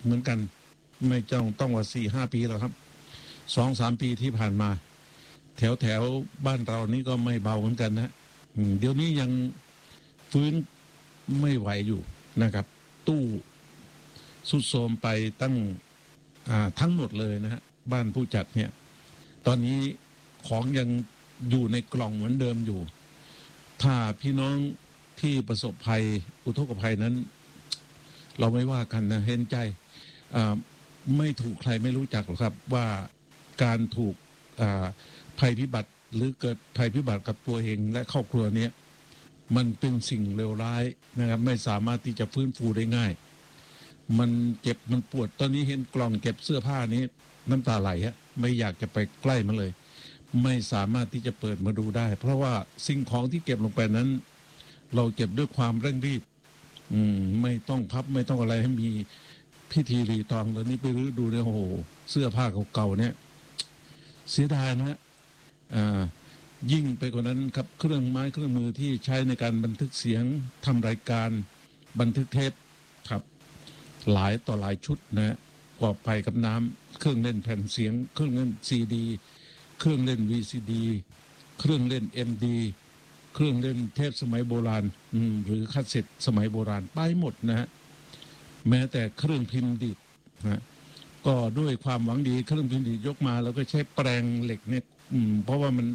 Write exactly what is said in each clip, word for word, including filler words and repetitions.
เหมือนกันไม่จ้องต้องว่าสี่ห้าปีแล้วครับสองสามปีที่ผ่านมาแถวแถวบ้านเรานี่ก็ไม่เบาเหมือนกันนะเดี๋ยวนี้ยังฟื้นไม่ไหวอยู่นะครับตู้สุดโทรมไปตั้งทั้งหมดเลยนะฮะบ้านผู้จัดเนี่ยตอนนี้ของยังอยู่ในกล่องเหมือนเดิมอยู่ถ้าพี่น้องที่ประสบภัยอุทกภัยนั้นเราไม่ว่ากันนะเห็นใจไม่ถูกใครไม่รู้จักหรอกครับว่าการถูกภัยพิบัติหรือเกิดภัยพิบัติกับตัวเองและครอบครัวนี้มันเป็นสิ่งเลวร้ายนะครับไม่สามารถที่จะฟื้นฟูได้ง่ายมันเจ็บมันปวดตอนนี้เห็นกล่องเก็บเสื้อผ้านี้น้ำตาไหลฮะไม่อยากจะไปใกล้มันเลยไม่สามารถที่จะเปิดมาดูได้เพราะว่าสิ่งของที่เก็บลงไปนั้นเราเก็บด้วยความเร่งรีบอืมไม่ต้องพับไม่ต้องอะไรให้มีพิธีรีตองตอนนี้ไปรื้อดูเนี่ยโอ้โหเสื้อผ้าเก่าๆเนี่ยเสียดายนะอ่ายิ่งไปกว่านั้นครับเครื่องไม้เครื่องมือที่ใช้ในการบันทึกเสียงทำรายการบันทึกเทปครับหลายต่อหลายชุดนะกอบไปกับน้ำเครื่องเล่นแผ่นเสียงเครื่องเล่นซีดีเครื่องเล่น วี ซี ดี เครื่องเล่น เอ็ม ดี เครื่องเล่นเทปสมัยโบราณหรือคัสเซ็ตสมัยโบราณไปหมดนะฮะแม้แต่เครื่องพิมพ์ดีดนะก็ด้วยความหวังดีเครื่องพิมพ์ดีดยกมาแล้วก็ใช้แปรงเหล็กเนี่ยเพราะว่ามัน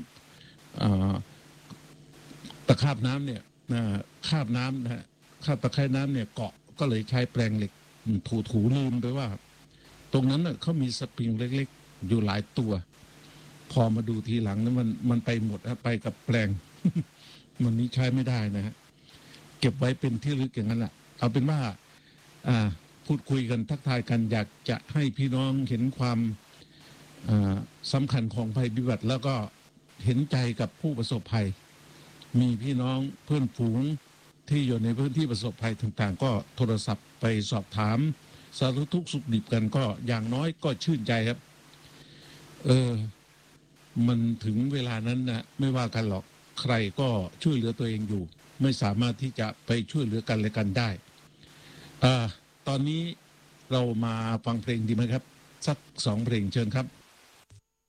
ตะคาบน้ำเนี่ยคาบน้ำนะฮะคาบตะไคร่น้ำเนี่ยเกาะก็เลยใช้แปรงเหล็กถูถูลืมไปว่าตรงนั้นน่ะเขามีสปริงเล็กๆอยู่หลายตัวพอมาดูทีหลังนั้นมันมันไปหมดฮะไปกับแปลง มันนี้ใช้ไม่ได้นะฮะเก็บไว้เป็นที่ลึกอย่างนั้นแหละเอาเป็นว่าอ่าพูดคุยกันทักทายกันอยากจะให้พี่น้องเห็นความสำคัญของภัยพิบัติแล้วก็เห็นใจกับผู้ประสบภัยมีพี่น้องเพื่อนฝูงที่อยู่ในพื้นที่ประสบภัยต่างๆก็โทรศัพท์ไปสอบถามสารทุกข์สุขดิบกันก็อย่างน้อยก็ชื่นใจครับเออมันถึงเวลานั้นนะไม่ว่ากันหรอกใครก็ช่วยเหลือตัวเองอยู่ไม่สามารถที่จะไปช่วยเหลือกันและกันได้อ่าตอนนี้เรามาฟังเพลงดีไหมครับสักสองเพลงเชิญครับ